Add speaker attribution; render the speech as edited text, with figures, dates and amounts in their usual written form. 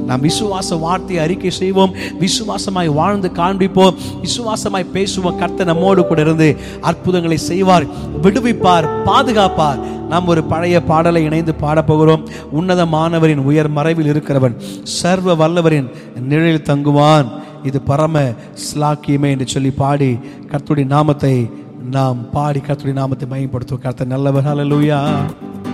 Speaker 1: நாம் விசுவாச வார்த்தையை அறிக்கை செய்வோம், விசுவாசமாய் வாழ்ந்து காண்பிப்போம், விசுவாசமாய் பேசுவோம். கர்த்தர் நம்மோடு கூட இருந்து அற்புதங்களை செய்வார், விடுவிப்பார், பாதுகாப்பார். நாம் ஒரு பழைய பாடலை இணைந்து பாடப்போகிறோம். உன்னதமானவரின் உயர் மறைவில் இருக்கிறவன் சர்வ வல்லவரின் நிழலில் தங்குவான், இது பரம ஸ்லாக்கியமே என்று சொல்லி பாடி கர்த்தருடைய நாமத்தை நாம் பாடி கர்த்தருடைய நாமத்தை மகிமைப்படுத்துவோம். கர்த்தர் நல்லவர். ஹல்லேலூயா.